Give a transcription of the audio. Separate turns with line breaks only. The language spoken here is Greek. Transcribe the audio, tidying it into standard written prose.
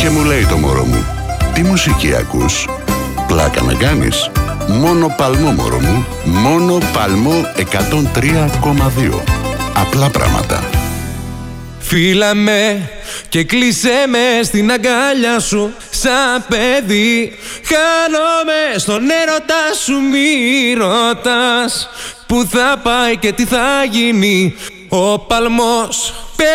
Και μου λέει το μωρό μου, τι μουσική ακούς? Πλάκα να κάνεις? Μόνο Παλμό, μωρό μου. Μόνο Παλμό 103,2. Απλά πράγματα.
Φίλα με και κλείσε με στην αγκάλια σου σαν παιδί. Χάνομαι στον έρωτα σου, μη ρωτάς που θα πάει και τι θα γίνει. Ο Παλμός